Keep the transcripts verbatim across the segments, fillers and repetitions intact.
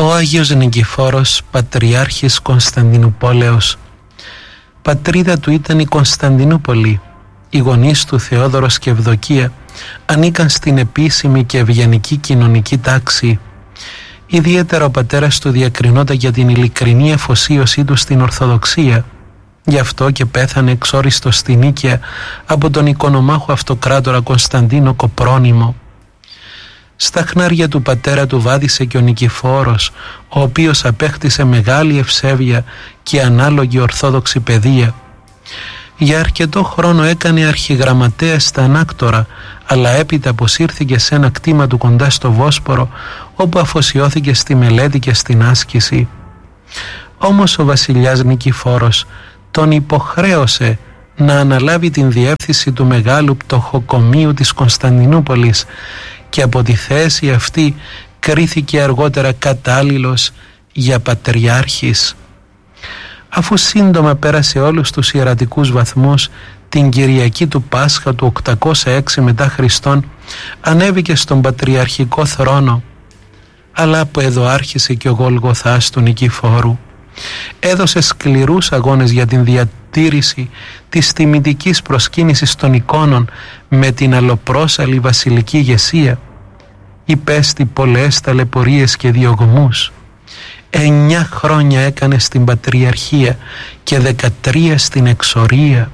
Ο Άγιος Νικηφόρος, Πατριάρχης Κωνσταντινουπόλεως. Πατρίδα του ήταν η Κωνσταντινούπολη. Οι γονείς του, Θεόδωρος και Ευδοκία, ανήκαν στην επίσημη και ευγενική κοινωνική τάξη. Ιδιαίτερα ο πατέρας του διακρινόταν για την ειλικρινή αφοσίωσή του στην Ορθοδοξία. Γι' αυτό και πέθανε εξόριστος στη Νίκαια από τον οικονομάχο αυτοκράτορα Κωνσταντίνο Κοπρόνημο. Στα χνάρια του πατέρα του βάδισε και ο Νικηφόρος, ο οποίος απέκτησε μεγάλη ευσέβεια και ανάλογη ορθόδοξη παιδεία. Για αρκετό χρόνο έκανε αρχιγραμματέα στα Ανάκτορα, αλλά έπειτα αποσύρθηκε σε ένα κτήμα του κοντά στο Βόσπορο, όπου αφοσιώθηκε στη μελέτη και στην άσκηση. Όμως ο βασιλιάς Νικηφόρος τον υποχρέωσε να αναλάβει την διεύθυνση του μεγάλου πτωχοκομείου της Κωνσταντινούπολης και από τη θέση αυτή κρίθηκε αργότερα κατάλληλος για πατριάρχης. Αφού σύντομα πέρασε όλους τους ιερατικούς βαθμούς, την Κυριακή του Πάσχα του οκτακόσια έξι μετά Χριστόν ανέβηκε στον πατριαρχικό θρόνο. Αλλά από εδώ άρχισε και ο Γολγοθάς του Νικηφόρου. Έδωσε σκληρούς αγώνες για την διατήρηση της τιμητικής προσκύνησης των εικόνων με την αλλοπρόσαλη βασιλική ηγεσία. Υπέστη πολλές ταλαιπωρίες και διωγμούς. Εννιά χρόνια έκανε στην πατριαρχία και δεκατρία στην εξορία.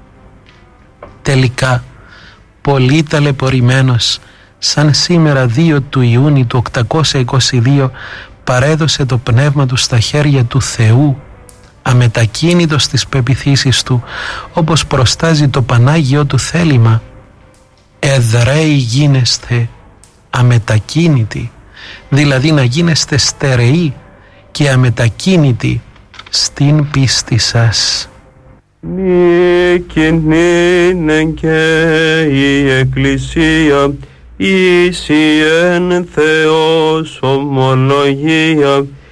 Τελικά, πολύ ταλαιπωρημένος, σαν σήμερα δύο του Ιούνιου του οκτακόσια είκοσι δύο, παρέδωσε το πνεύμα του στα χέρια του Θεού, αμετακίνητος στις πεποιθήσεις του, όπως προστάζει το Πανάγιο του θέλημα. Εδραίοι γίνεστε αμετακίνητοι, δηλαδή να γίνεστε στερεοί και αμετακίνητοι στην πίστη σας. Νίκην είναι και η Εκκλησία, ίσι εν Θεός ομολογία,